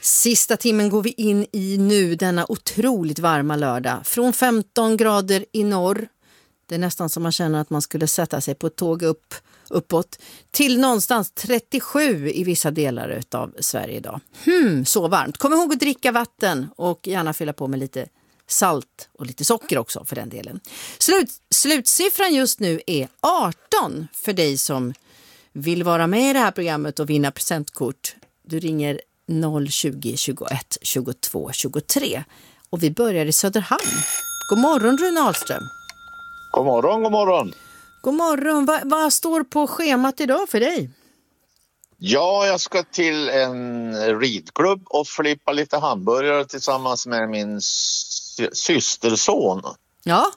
Sista timmen går vi in i nu denna otroligt varma lördag. Från 15 grader i norr, det är nästan som man känner att man skulle sätta sig på ett tåg uppåt, till någonstans 37 i vissa delar av Sverige idag. Så varmt. Kom ihåg att dricka vatten och gärna fylla på med lite salt och lite socker också för den delen. Slutsiffran just nu är 18 för dig som vill vara med i det här programmet och vinna presentkort. Du ringer 020 21 22 23 och vi börjar i Söderhamn. God morgon Rune Ahlström. God morgon, god morgon. God morgon. Vad står på schemat idag för dig? Ja, jag ska till en ridklubb och flippa lite hamburgare tillsammans med min systerson. Ja,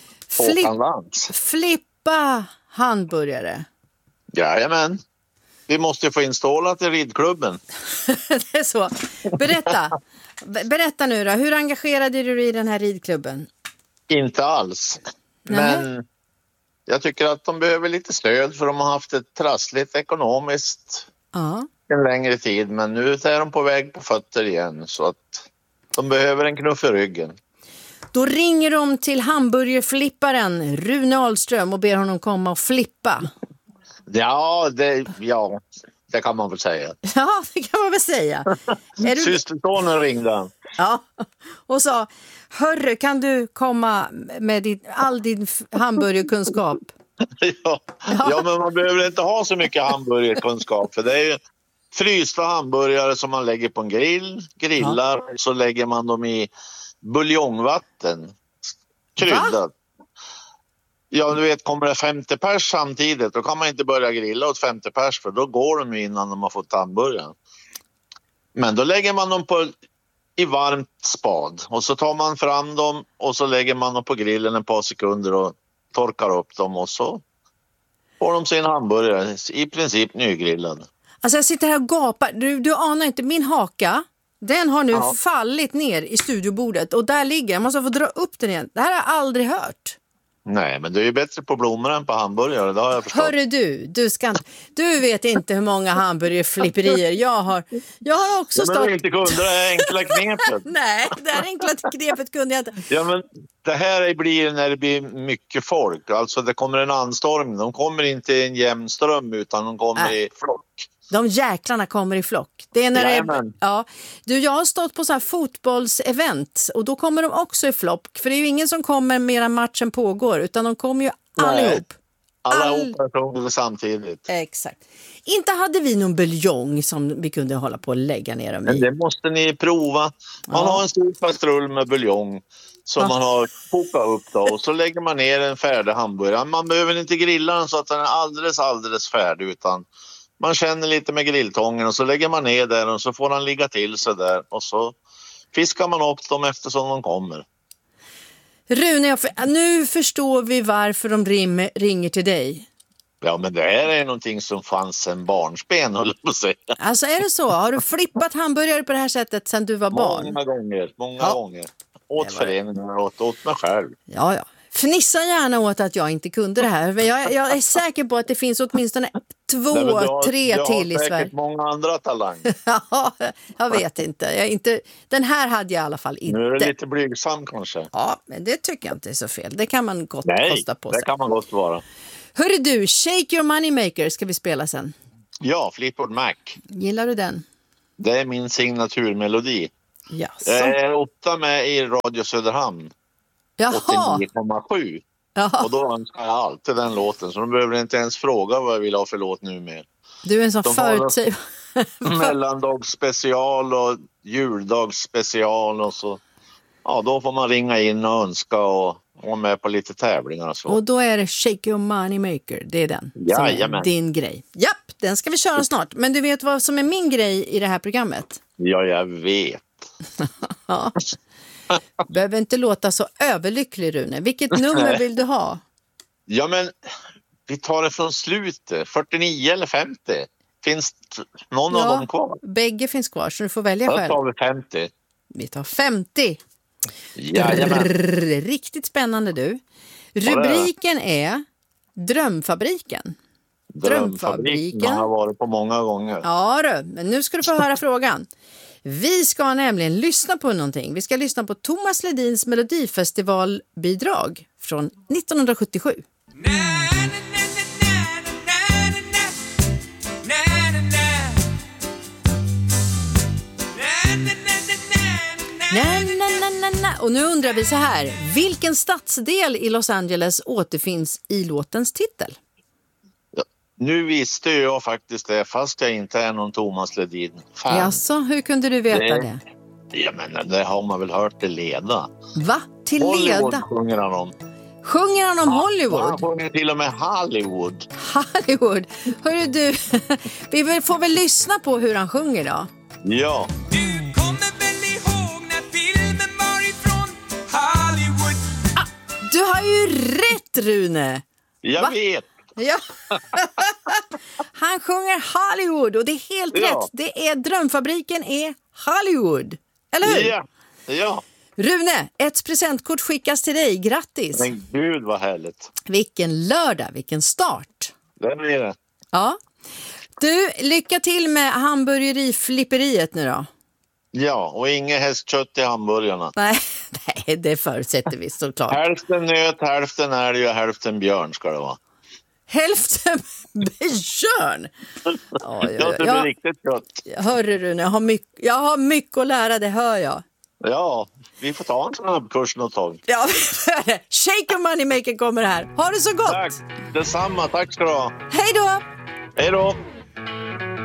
Flippa hamburgare. Jajamän. Vi måste få instalat i ridklubben. Det är så. Berätta nu då. Hur engagerade är du i den här ridklubben? Inte alls. Men jag tycker att de behöver lite stöd för de har haft ett trassligt ekonomiskt en längre tid. Men nu är de på väg på fötter igen så att de behöver en knuff i ryggen. Då ringer de till hamburgerflipparen Rune Ahlström och ber honom komma och flippa. Ja, det kan man väl säga. Ja, det kan man väl säga. Systersonen ringde. Ja, och sa, hörru, kan du komma med all din hamburgerkunskap? Ja, men man behöver inte ha så mycket hamburgerkunskap. För det är ju frysta hamburgare som man lägger på en grillar, så lägger man dem i buljongvatten, kryddat. Ja, du vet, kommer det 50 pers samtidigt, då kan man inte börja grilla åt 50 pers för då går de innan de har fått hamburgaren. Men då lägger man dem i varmt spad och så tar man fram dem och så lägger man dem på grillen ett par sekunder och torkar upp dem och så får de sin hamburgare i princip nygrillad. Alltså jag sitter här och gapar, du anar inte, min haka, den har nu fallit ner i studiobordet och där ligger, jag måste få dra upp den igen. Det här har jag aldrig hört. Nej, men du är ju bättre på blommor än på hamburgare, det har jag förstått. Hörru du vet inte hur många hamburgerflipperier jag har också stått... Men du inte kunde det enkla knepet. Nej, det här enkla knepet kunde jag inte. Ja, men det här blir när det blir mycket folk. Alltså det kommer en anstormning. De kommer inte i en jämn ström utan de kommer i flock. De jäklarna kommer i flock. Det är när jag har stått på så här fotbollsevent och då kommer de också i flock. För det är ju ingen som kommer medan matchen pågår utan de kommer ju allihop. Alla samtidigt. Exakt. Inte hade vi någon buljong som vi kunde hålla på att lägga ner dem i. Men det måste ni prova. Man har en stor pastrull med buljong som man har kokat upp då. Och så lägger man ner en färdig hamburgare. Man behöver inte grilla den så att den är alldeles färdig utan man känner lite med grilltången och så lägger man ner där och så får den ligga till sig där och så fiskar man upp dem eftersom de kommer. Rune, nu förstår vi varför de ringer till dig. Ja, men det här är någonting som fanns en barnsben, höll jag på att säga. Alltså är det så? Har du flippat hamburgare på det här sättet sedan du var barn? Många gånger. Åt föreningen och åt mig själv. Ja. Fnissa gärna åt att jag inte kunde det här. Jag är säker på att det finns åtminstone 2-3 till i Sverige. Säkert många andra talanger. Ja, jag vet inte. Den här hade jag i alla fall inte. Nu är det lite blygsam kanske. Ja, men det tycker jag inte är så fel. Det kan man gott kosta på sig. Det kan man gott vara. Hörru du, Shake Your Moneymaker ska vi spela sen. Ja, Fleetwood Mac. Gillar du den? Det är min signaturmelodi. Jaså. Jag är 8 med i Radio Söderhamn. 89,7. Och då önskar jag alltid den låten. Så de behöver inte ens fråga vad jag vill ha för låt nu med. Du är en sån förutsägbar. Mellandagsspecial och juldagsspecial och så. Ja, då får man ringa in och önska och vara med på lite tävlingar och så. Och då är det Shake Your Moneymaker. Det är den som är din grej. Japp, den ska vi köra snart. Men du vet vad som är min grej i det här programmet? Ja, jag vet. Ja. Behöver inte låta så överlycklig, Rune. Vilket nummer vill du ha? Ja, men vi tar det från slutet. 49 eller 50. Finns någon av dem kvar? Bägge finns kvar, så du får välja själv. Då tar vi 50. Vi tar 50. Jajamän. Riktigt spännande du. Rubriken är Drömfabriken. Drömfabriken har varit på många gånger. Ja du, men nu ska du få höra frågan. Vi ska nämligen lyssna på någonting. Vi ska lyssna på Thomas Ledins Melodifestivalbidrag från 1977. Och nu undrar vi så här, vilken stadsdel i Los Angeles återfinns i låtens titel? Ja, nu visste jag faktiskt det, fast jag inte är någon Thomas Ledin-fan. Jaså, hur kunde du veta det? Ja, men det har man väl hört till leda. Va? Till Hollywood leda? sjunger han om. Sjunger han om Hollywood? Han sjunger till och med Hollywood. Hollywood. Hörru du, vi får väl lyssna på hur han sjunger då? Ja. Du kommer väl ihåg när filmen var ifrån Hollywood? Du har ju rätt, Rune! Jag vet. Ja. Han sjunger Hollywood och det är helt rätt. Det är Drömfabriken är Hollywood. Eller hur? Ja. Rune, ett presentkort skickas till dig. Grattis! Men gud vad härligt. Vilken lördag, vilken start. Det blir det. Ja. Du, lycka till med hamburgeriflipperiet nu då. Ja, och inget hästkött i hamburgarna. Nej, det förutsätter vi såklart. Hälften nöt, hälften älg och hälften björn ska det vara. Hälften björn? Ja, det blir riktigt gott. Hörru Rune, jag har mycket att lära, det hör jag. Ja, vi får ta en snabbkurs något tag. Ja, Shake a Moneymaker kommer här. Ha det så gott! Tack, detsamma. Tack ska du ha. Hej då! Hej då!